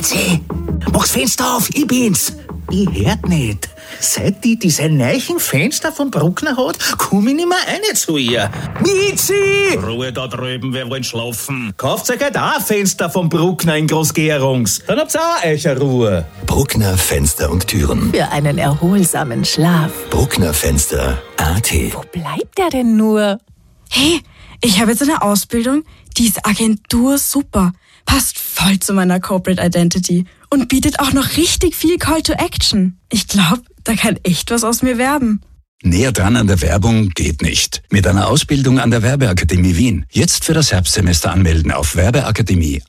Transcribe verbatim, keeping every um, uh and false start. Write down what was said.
Mietzi, mach's Fenster auf, ich bin's. Ich hört nicht. Seit die diese neuen Fenster von Bruckner hat, komm ich nicht mehr rein zu ihr. Mietzi! Ruhe da drüben, wir wollen schlafen. Kauft euch halt auch ein Fenster von Bruckner in Großgärungs. Dann habt's auch euch eine Ruhe. Bruckner Fenster und Türen. Für einen erholsamen Schlaf. Bruckner Fenster A T. Wo bleibt der denn nur? Hey, ich habe jetzt eine Ausbildung, die ist Agentur super. Passt voll zu meiner Corporate Identity und bietet auch noch richtig viel Call to Action. Ich glaube, da kann echt was aus mir werden. Näher dran an der Werbung geht nicht. Mit einer Ausbildung an der Werbeakademie Wien. Jetzt für das Herbstsemester anmelden auf werbeakademie punkt